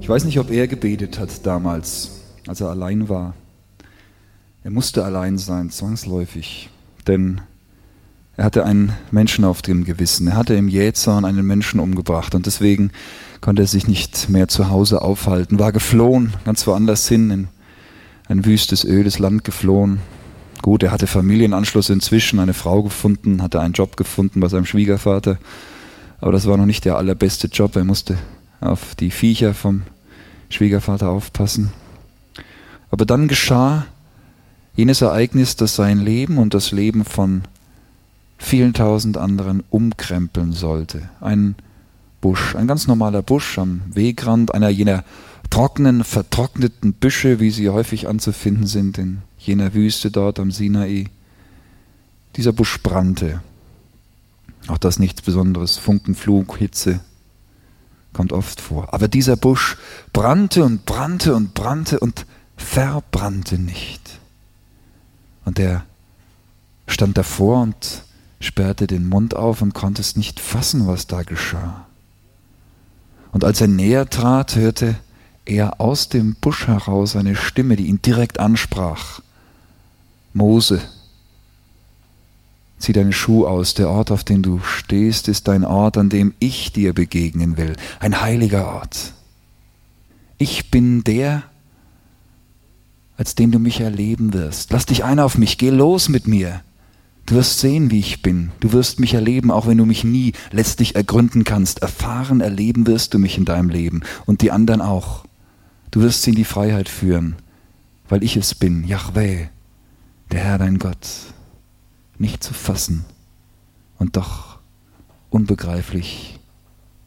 Ich weiß nicht, ob er gebetet hat damals, als er allein war. Er musste allein sein, zwangsläufig, denn er hatte einen Menschen auf dem Gewissen. Er hatte im Jähzorn einen Menschen umgebracht und deswegen konnte er sich nicht mehr zu Hause aufhalten, war geflohen, ganz woanders hin, in ein wüstes, ödes Land geflohen. Gut, er hatte Familienanschluss inzwischen, eine Frau gefunden, hatte einen Job gefunden bei seinem Schwiegervater, aber das war noch nicht der allerbeste Job. Er musste auf die Viecher vom Schwiegervater aufpassen. Aber dann geschah jenes Ereignis, das sein Leben und das Leben von vielen tausend anderen umkrempeln sollte. Ein Busch, ein ganz normaler Busch am Wegrand, einer jener trockenen, vertrockneten Büsche, wie sie häufig anzufinden sind in jener Wüste dort am Sinai. Dieser Busch brannte. Auch das nichts Besonderes, Funkenflug, Hitze, kommt oft vor. Aber dieser Busch brannte und brannte und brannte und verbrannte nicht. Und er stand davor und sperrte den Mund auf und konnte es nicht fassen, was da geschah. Und als er näher trat, hörte er aus dem Busch heraus eine Stimme, die ihn direkt ansprach. Mose, zieh deine Schuhe aus, der Ort, auf dem du stehst, ist ein Ort, an dem ich dir begegnen will, ein heiliger Ort. Ich bin der, als den du mich erleben wirst. Lass dich ein auf mich, geh los mit mir. Du wirst sehen, wie ich bin. Du wirst mich erleben, auch wenn du mich nie letztlich ergründen kannst. Erfahren, erleben wirst du mich in deinem Leben und die anderen auch. Du wirst sie in die Freiheit führen, weil ich es bin, Jahweh, der Herr dein Gott. Nicht zu fassen und doch unbegreiflich